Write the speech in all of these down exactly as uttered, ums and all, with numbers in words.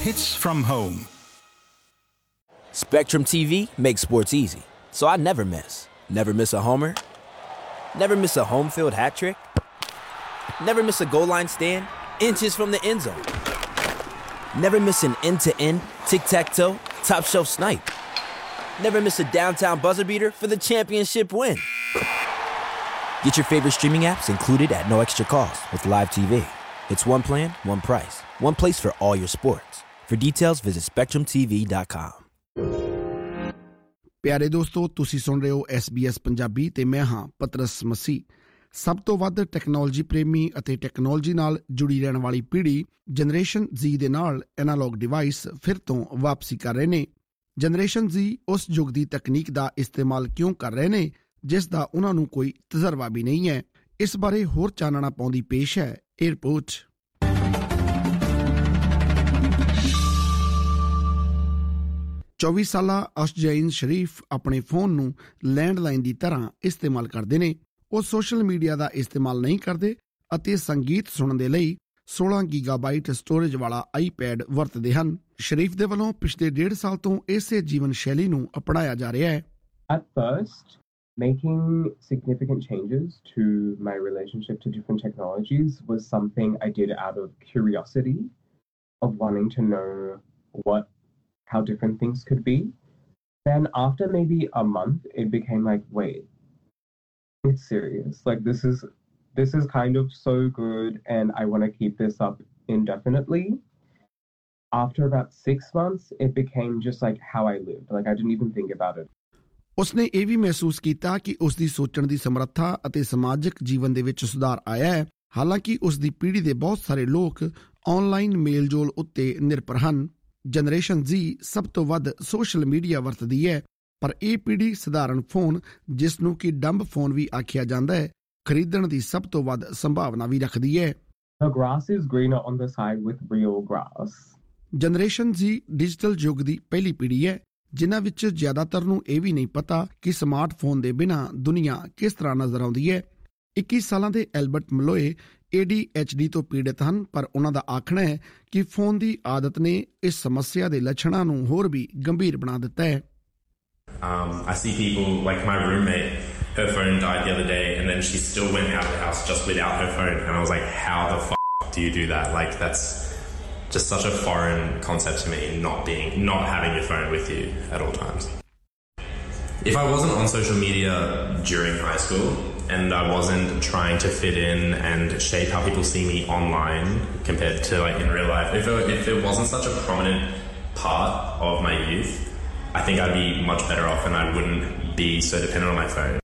Hits from home. Spectrum T V makes sports easy, so I never miss. Never miss a homer. Never miss a home field hat trick. Never miss a goal line stand inches from the end zone. Never miss an end-to-end, tic-tac-toe, top-shelf snipe. Never miss a downtown buzzer beater for the championship win. Get your favorite streaming apps included at no extra cost with Live T V. It's one plan, one price, one place for all your sports. For details, visit spectrum t v dot com. ਪਿਆਰੇ ਦੋਸਤੋ, ਤੁਸੀਂ ਸੁਣ ਰਹੇ ਹੋ S B S Punjabi ਤੇ ਮੈਂ ਹਾਂ ਪਤਰਸ ਮਸੀਹ। ਸਭ ਤੋਂ ਵੱਧ ਟੈਕਨੋਲੋਜੀ ਪ੍ਰੇਮੀ ਅਤੇ ਟੈਕਨੋਲੋਜੀ ਨਾਲ ਜੁੜੀ ਰਹਿਣ ਵਾਲੀ ਪੀੜ੍ਹੀ ਜਨਰੇਸ਼ਨ ਜ਼ੀ ਦੇ ਨਾਲ ਐਨਾਲੌਗ ਡਿਵਾਈਸ ਫਿਰ ਤੋਂ ਵਾਪਸੀ ਕਰ ਰਹੇ ਨੇ। ਜਨਰੇਸ਼ਨ ਜ਼ੀ ਉਸ ਯੁੱਗ ਦੀ ਤਕਨੀਕ ਦਾ ਇਸਤੇਮਾਲ ਕਿਉਂ ਕਰ ਰਹੇ ਨੇ ਜਿਸ ਦਾ ਉਹਨਾਂ ਨੂੰ ਕੋਈ ਤਜਰਬਾ ਵੀ ਨਹੀਂ ਹੈ। ਇਸ ਬਾਰੇ ਹੋਰ ਚਾਨਣਾ ਪਾਉਂਦੀ ਪੇਸ਼ ਹੈ ਇਹ ਰਿਪੋਰਟ। ਚੌਵੀ ਸਾਲਾ ਅਸ਼ਜੈਨ ਸ਼ਰੀਫ ਆਪਣੇ ਫੋਨ ਨੂੰ ਲੈਂਡਲਾਈਨ ਦੀ ਤਰ੍ਹਾਂ ਇਸਤੇਮਾਲ ਕਰਦੇ ਨੇ। ਉਹ ਸੋਸ਼ਲ ਮੀਡੀਆ ਦਾ ਇਸਤੇਮਾਲ ਨਹੀਂ ਕਰਦੇ ਅਤੇ ਸੰਗੀਤ ਸੁਣਨ ਦੇ ਲਈ ਸੋਲਾਂ ਗੀਗਾਬਾਈਟ ਸਟੋਰੇਜ ਵਾਲਾ ਆਈਪੈਡ ਵਰਤਦੇ ਹਨ। ਸ਼ਰੀਫ ਦੇ ਵੱਲੋਂ ਪਿਛਲੇ ਡੇਢ ਸਾਲ ਤੋਂ ਇਸੇ ਜੀਵਨ ਸ਼ੈਲੀ ਨੂੰ ਅਪਣਾਇਆ ਜਾ ਰਿਹਾ ਹੈ। At first, making significant changes to my relationship to different technologies was something I did out of curiosity, of wanting to know what how different things could be. Then after maybe a month, it became like, wait, it's serious. Like this is this is kind of so good and I want to keep this up indefinitely. After about six months, it became just like how I lived. Like I didn't even think about it. ਉਸਨੇ ਇਹ ਵੀ ਮਹਿਸੂਸ ਕੀਤਾ ਕਿ ਉਸ ਦੀ ਸੋਚਣ ਦੀ ਸਮਰੱਥਾ ਅਤੇ ਸਮਾਜਿਕ ਜੀਵਨ ਦੇ ਵਿੱਚ ਸੁਧਾਰ ਆਇਆ ਹੈ। ਹਾਲਾਂਕਿ ਉਸ ਦੀ ਪੀੜ੍ਹੀ ਦੇ ਬਹੁਤ ਸਾਰੇ ਲੋਕ ਆਨਲਾਈਨ ਮੇਲਜੋਲ ਉੱਤੇ ਨਿਰਭਰ ਹਨ। ਜਨਰੇਸ਼ਨ ਜ਼ੀ ਸਭ ਤੋਂ ਵੱਧ ਸੋਸ਼ਲ ਮੀਡੀਆ ਵਰਤਦੀ ਹੈ, ਪਰ ਇਹ ਪੀੜ੍ਹੀ ਸਧਾਰਨ ਫੋਨ, ਜਿਸ ਨੂੰ ਕਿ ਡੰਬ ਫੋਨ ਵੀ ਆਖਿਆ ਜਾਂਦਾ ਹੈ, ਖਰੀਦਣ ਦੀ ਸਭ ਤੋਂ ਵੱਧ ਸੰਭਾਵਨਾ ਵੀ ਰੱਖਦੀ ਹੈ। The grass is greener on the side with real grass. Generation Zee digital ਯੁੱਗ ਦੀ ਪਹਿਲੀ ਪੀੜ੍ਹੀ ਹੈ, ਜਿਨ੍ਹਾਂ ਵਿੱਚ ਜ਼ਿਆਦਾਤਰ ਨੂੰ ਇਹ ਵੀ ਨਹੀਂ ਪਤਾ ਕਿ ਸਮਾਰਟਫੋਨ ਦੇ ਬਿਨਾਂ ਦੁਨੀਆ ਕਿਸ ਤਰ੍ਹਾਂ ਨਜ਼ਰ ਆਉਂਦੀ ਹੈ। ਇੱਕੀ ਸਾਲਾਂ ਦੇ Albert Maloye A D H D ਤੋਂ ਪੀੜਿਤ ਹਨ, ਪਰ ਉਹਨਾਂ ਦਾ ਆਖਣਾ ਹੈ ਕਿ ਫੋਨ ਦੀ ਆਦਤ ਨੇ ਇਸ ਸਮੱਸਿਆ ਦੇ ਲੱਛਣਾਂ ਨੂੰ ਹੋਰ ਵੀ ਗੰਭੀਰ ਬਣਾ ਦਿੱਤਾ ਹੈ। Um, I see people, like my roommate, her phone died the other day and then she still went out of the house just without her phone. And I was like, how the f*** do you do that? Like that's just such a foreign concept to me, not being, not having your phone with you at all times. If I wasn't on social media during high school and I wasn't trying to fit in and shape how people see me online compared to like in real life, if it, if it wasn't such a prominent part of my youth, I think I'd be much better off and I wouldn't be so dependent on my phone.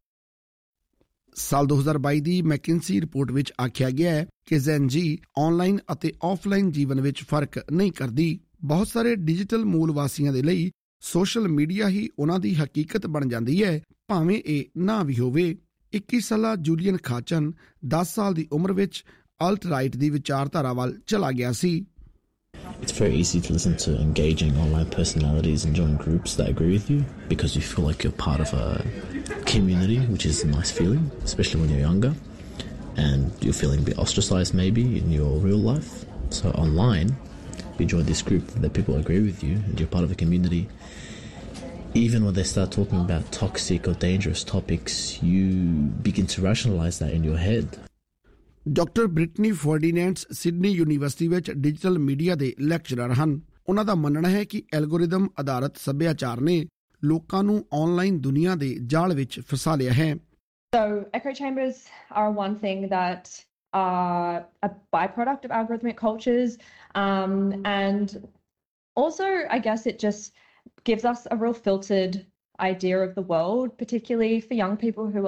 ਸਾਲ ਦੋ ਹਜ਼ਾਰ ਬਾਈ ਦੀ ਮੈਕਿੰਸੀ report ਵਿੱਚ ਆਖਿਆ ਗਿਆ ਹੈ ਕਿ ਜ਼ੈਨ ਜੀ online ਅਤੇ ਆਫਲਾਈਨ ਜੀਵਨ ਵਿੱਚ ਫਰਕ ਨਹੀਂ ਕਰਦੀ। ਬਹੁਤ ਸਾਰੇ ਡਿਜੀਟਲ ਮੂਲ ਵਾਸੀਆਂ ਦੇ ਲਈ ਸੋਸ਼ਲ ਮੀਡੀਆ ਹੀ ਉਹਨਾਂ ਦੀ ਹਕੀਕਤ ਬਣ ਜਾਂਦੀ ਹੈ, ਭਾਵੇਂ ਇਹ ਨਾ ਵੀ ਹੋਵੇ। ਇੱਕੀ ਸਾਲਾ ਜੂਲੀਅਨ ਖਾਚਨ ਦਸ ਸਾਲ ਦੀ ਉਮਰ ਵਿੱਚ ਅਲਟ ਰਾਈਟ ਦੀ ਵਿਚਾਰਧਾਰਾ ਵੱਲ ਚਲਾ ਗਿਆ ਸੀ। It's very easy to listen to engaging online personalities and join groups that agree with you because you feel like you're part of a community, which is a nice feeling, especially when you're younger and you're feeling a bit ostracized maybe in your real life. So online, you join this group that people agree with you and you're part of a community. Even when they start talking about toxic or dangerous topics, you begin to rationalize that in your head. Doctor Britney ਫਰਡੀਨੈਂਡਸ Sydney university ਵਿੱਚ digital media ਦੇ lecturer ਹਨ। ਉਹਨਾਂ ਦਾ ਮੰਨਣਾ ਹੈ ਕਿ algorithm ਆਧਾਰਿਤ ਸੱਭਿਆਚਾਰ ਨੇ ਲੋਕਾਂ ਨੂੰ ਆਨਲਾਈਨ ਦੁਨੀਆ ਦੇ ਜਾਲ ਵਿੱਚ ਫਸਾ ਲਿਆ ਹੈ। So echo chambers are one thing that are a byproduct of algorithmic cultures, um, and also I guess it just gives us a real filtered idea of the world, particularly for young people who